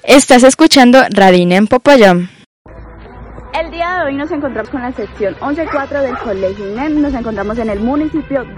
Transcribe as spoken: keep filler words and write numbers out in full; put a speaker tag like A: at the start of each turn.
A: Estás escuchando Radina en Popayán.
B: El día de hoy nos encontramos con la sección once cuatro del Colegio I N E M. Nos encontramos en el municipio